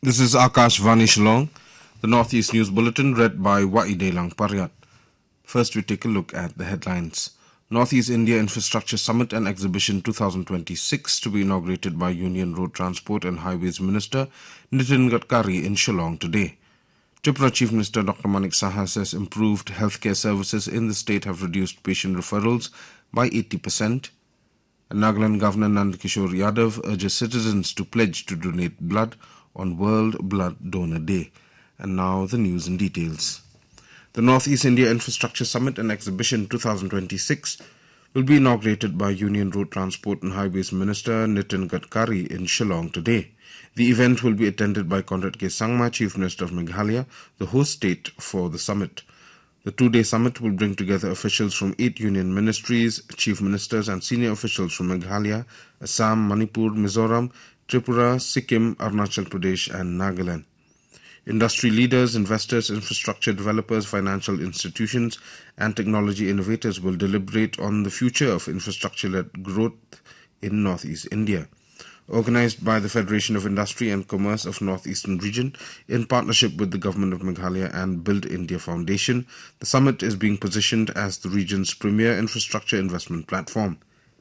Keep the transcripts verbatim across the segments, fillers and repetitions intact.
This is Akash Vani Shillong, the Northeast News Bulletin read by Waidelang Paryat. First, we take a look at the headlines. Northeast India Infrastructure Summit and Exhibition twenty twenty-six to be inaugurated by Union Road Transport and Highways Minister Nitin Gadkari in Shillong today. Tripura Chief Minister Doctor Manik Saha says improved healthcare services in the state have reduced patient referrals by eighty percent. And Nagaland Governor Nand Kishore Yadav urges citizens to pledge to donate blood on World Blood Donor Day. And now the news in details. The Northeast India Infrastructure Summit and Exhibition twenty twenty-six will be inaugurated by Union Road Transport and Highways Minister Nitin Gadkari in Shillong today. The event will be attended by Conrad K. Sangma, Chief Minister of Meghalaya, the host state for the summit. The two-day summit will bring together officials from eight union ministries, chief ministers and senior officials from Meghalaya, Assam, Manipur, Mizoram, Tripura, Sikkim, Arunachal Pradesh and Nagaland. Industry leaders, investors, infrastructure developers, financial institutions and technology innovators will deliberate on the future of infrastructure-led growth in Northeast India. Organized by the Federation of Industry and Commerce of Northeastern Region in partnership with the Government of Meghalaya and Build India Foundation, the summit is being positioned as the region's premier infrastructure investment platform.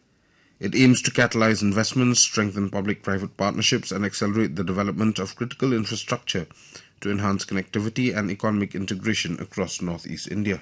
It aims to catalyze investments, strengthen public-private partnerships and accelerate the development of critical infrastructure to enhance connectivity and economic integration across Northeast India.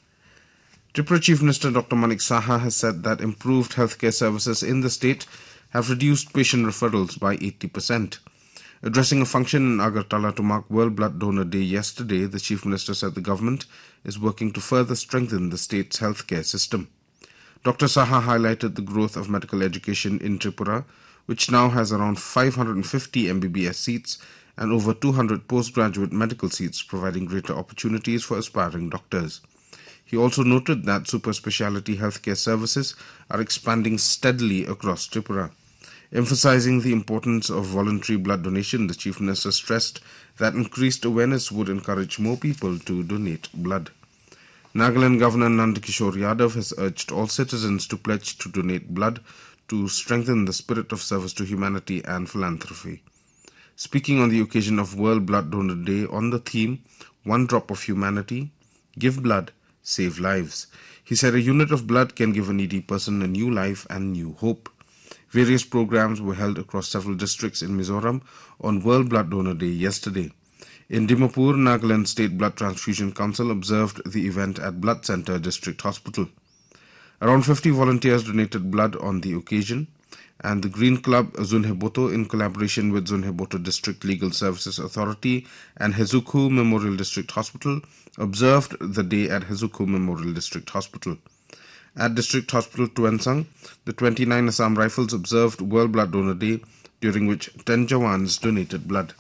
Tripura Chief Minister Doctor Manik Saha has said that improved healthcare services in the state have reduced patient referrals by eighty percent. Addressing a function in Agartala to mark World Blood Donor Day yesterday, the Chief Minister said the government is working to further strengthen the state's healthcare system. Doctor Saha highlighted the growth of medical education in Tripura, which now has around five hundred fifty M B B S seats and over two hundred postgraduate medical seats, providing greater opportunities for aspiring doctors. He also noted that super speciality healthcare services are expanding steadily across Tripura. Emphasizing the importance of voluntary blood donation, the Chief Minister stressed that increased awareness would encourage more people to donate blood. Nagaland Governor Nand Kishore Yadav has urged all citizens to pledge to donate blood to strengthen the spirit of service to humanity and philanthropy. Speaking on the occasion of World Blood Donor Day on the theme, One Drop of Humanity, Give Blood, Save Lives, he said a unit of blood can give a needy person a new life and new hope. Various programs were held across several districts in Mizoram on World Blood Donor Day yesterday. In Dimapur, Nagaland State Blood Transfusion Council observed the event at Blood Centre District Hospital. Around fifty volunteers donated blood on the occasion, and the Green Club Zunheboto, in collaboration with Zunheboto District Legal Services Authority and Hezuku Memorial District Hospital, observed the day at Hezuku Memorial District Hospital. At District Hospital Tuensang, the twenty-nine Assam Rifles observed World Blood Donor Day, during which ten Jawans donated blood.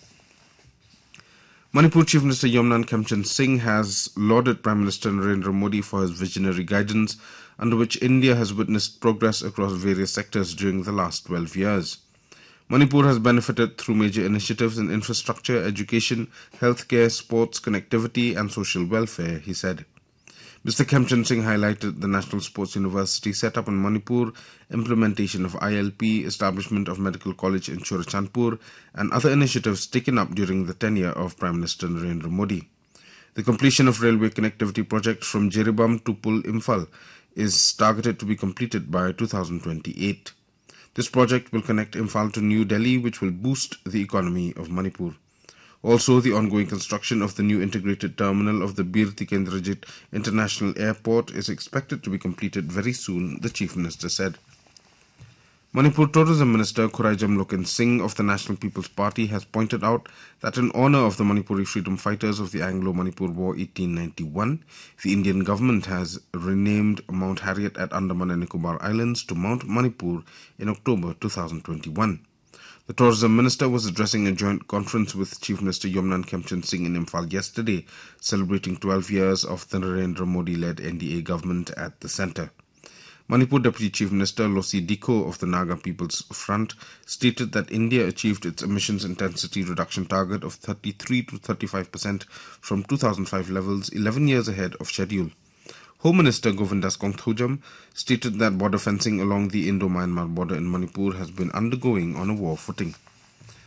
Manipur Chief Minister Yomnan Kemchan Singh has lauded Prime Minister Narendra Modi for his visionary guidance, under which India has witnessed progress across various sectors during the last twelve years. Manipur has benefited through major initiatives in infrastructure, education, healthcare, sports, connectivity and social welfare, he said. Mister Kemchan Singh highlighted the National Sports University set up in Manipur, implementation of I L P, establishment of Medical College in Churachandpur and other initiatives taken up during the tenure of Prime Minister Narendra Modi. The completion of railway connectivity project from Jiribam to Pul Imphal is targeted to be completed by two thousand twenty-eight. This project will connect Imphal to New Delhi, which will boost the economy of Manipur. Also, the ongoing construction of the new integrated terminal of the Bir Tikendrajit International Airport is expected to be completed very soon, the Chief Minister said. Manipur Tourism Minister Khuraijam Loken Singh of the National People's Party has pointed out that in honour of the Manipuri freedom fighters of the Anglo-Manipur War eighteen ninety-one, the Indian government has renamed Mount Harriet at Andaman and Nicobar Islands to Mount Manipur in October two thousand twenty-one. The Tourism Minister was addressing a joint conference with Chief Minister Yomnan Kemchan Singh in Imphal yesterday, celebrating twelve years of the Narendra Modi-led N D A government at the centre. Manipur Deputy Chief Minister Losi Dikho of the Naga People's Front stated that India achieved its emissions intensity reduction target of thirty-three to thirty-five percent from two thousand five levels eleven years ahead of schedule. Home Minister Govindas Kongthojam stated that border fencing along the Indo-Myanmar border in Manipur has been undergoing on a war footing.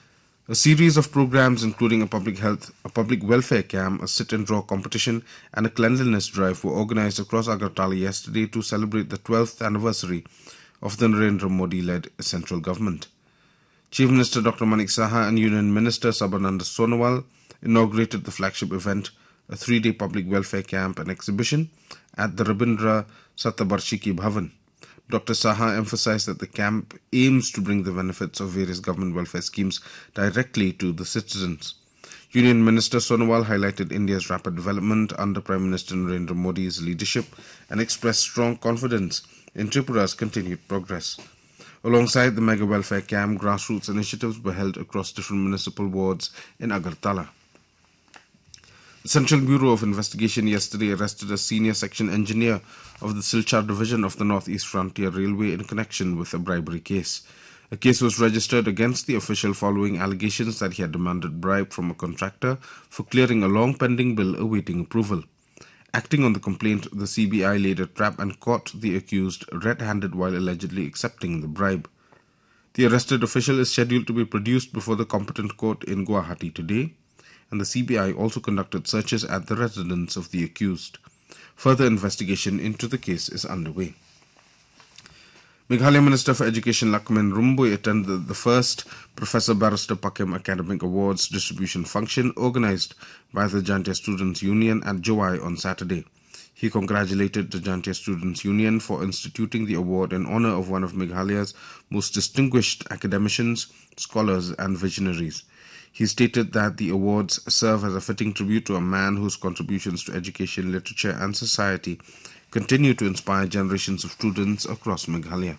A series of programs including a public health, a public welfare camp, a sit and draw competition and a cleanliness drive were organized across Agartala yesterday to celebrate the twelfth anniversary of the Narendra Modi-led central government. Chief Minister Doctor Manik Saha and Union Minister Sarbananda Sonowal inaugurated the flagship event, a three-day public welfare camp and exhibition at the Rabindra Satabarshiki Bhavan. Doctor Saha emphasized that the camp aims to bring the benefits of various government welfare schemes directly to the citizens. Union Minister Sonowal highlighted India's rapid development under Prime Minister Narendra Modi's leadership and expressed strong confidence in Tripura's continued progress. Alongside the mega welfare camp, grassroots initiatives were held across different municipal wards in Agartala. The Central Bureau of Investigation yesterday arrested a senior section engineer of the Silchar division of the North East Frontier Railway in connection with a bribery case. A case was registered against the official following allegations that he had demanded bribe from a contractor for clearing a long pending bill awaiting approval. Acting on the complaint, the C B I laid a trap and caught the accused red-handed while allegedly accepting the bribe. The arrested official is scheduled to be produced before the competent court in Guwahati today, and the C B I also conducted searches at the residence of the accused. Further investigation into the case is underway. Meghalaya Minister for Education Lakmin Rumbui attended the first Professor Barrister Pakem Academic Awards distribution function organized by the Jantia Students' Union at Jowai on Saturday. He congratulated the Jantia Students' Union for instituting the award in honor of one of Meghalaya's most distinguished academicians, scholars and visionaries. He stated that the awards serve as a fitting tribute to a man whose contributions to education, literature and society continue to inspire generations of students across Meghalaya.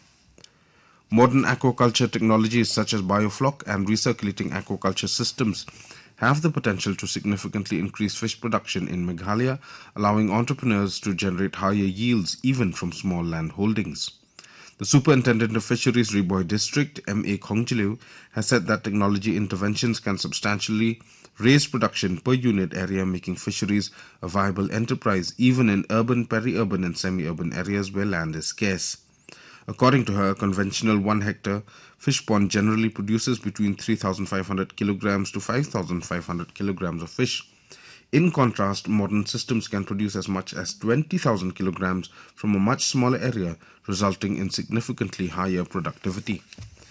Modern aquaculture technologies such as biofloc and recirculating aquaculture systems have the potential to significantly increase fish production in Meghalaya, allowing entrepreneurs to generate higher yields even from small land holdings. The Superintendent of Fisheries Riboy District, M A Khongjilu, has said that technology interventions can substantially raise production per unit area, making fisheries a viable enterprise even in urban, peri-urban and semi-urban areas where land is scarce. According to her, a conventional one hectare fish pond generally produces between three thousand five hundred kilograms to five thousand five hundred kilograms of fish. In contrast, modern systems can produce as much as twenty thousand kilograms from a much smaller area, resulting in significantly higher productivity.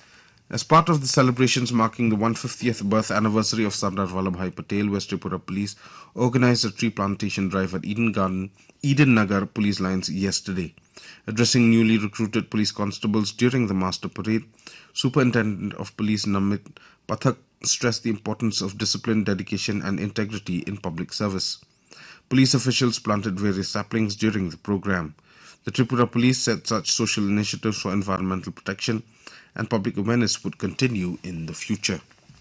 As part of the celebrations marking the one hundred fiftieth birth anniversary of Sardar Vallabhbhai Patel, West Tripura Police organized a tree plantation drive at Eden Garden, Eden Nagar police lines yesterday. Addressing newly recruited police constables during the master parade, Superintendent of Police Namit Pathak stressed the importance of discipline, dedication and integrity in public service. Police officials planted various saplings during the program. The Tripura Police said such social initiatives for environmental protection and public awareness would continue in the future.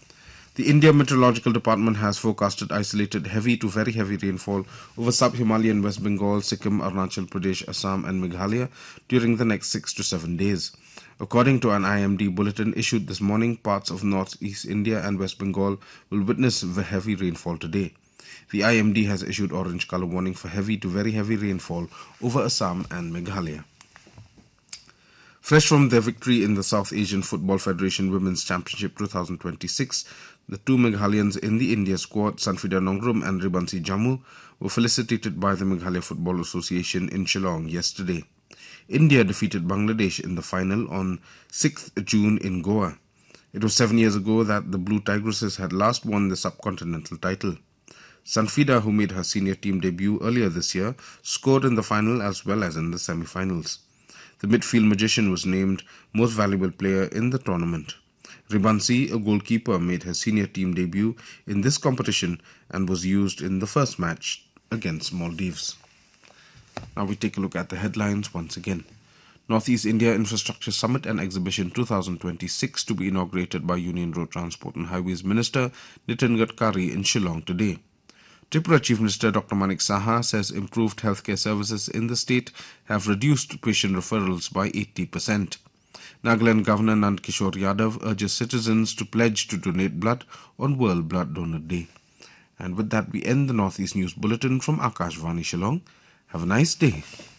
The India Meteorological Department has forecasted isolated heavy to very heavy rainfall over sub-Himalayan West Bengal, Sikkim, Arunachal Pradesh, Assam and Meghalaya during the next six to seven days. According to an I M D bulletin issued this morning, parts of northeast India and West Bengal will witness heavy rainfall today. The I M D has issued orange color warning for heavy to very heavy rainfall over Assam and Meghalaya. Fresh from their victory in the South Asian Football Federation Women's Championship twenty twenty-six, the two Meghalayans in the India squad, Sanfida Nongrum and Ribansi Jammu, were felicitated by the Meghalaya Football Association in Shillong yesterday. India defeated Bangladesh in the final on sixth of June in Goa. It was seven years ago that the Blue Tigresses had last won the subcontinental title. Sanfida, who made her senior team debut earlier this year, scored in the final as well as in the semi-finals. The midfield magician was named most valuable player in the tournament. Ribansi, a goalkeeper, made her senior team debut in this competition and was used in the first match against Maldives. Now we take a look at the headlines once again. Northeast India Infrastructure Summit and Exhibition twenty twenty-six to be inaugurated by Union Road Transport and Highways Minister Nitin Gadkari in Shillong today. Tripura Chief Minister Doctor Manik Saha says improved healthcare services in the state have reduced patient referrals by eighty percent. Nagaland Governor Nand Kishore Yadav urges citizens to pledge to donate blood on World Blood Donor Day. And with that, we end the Northeast News Bulletin from Akashvani Shillong. Have a nice day.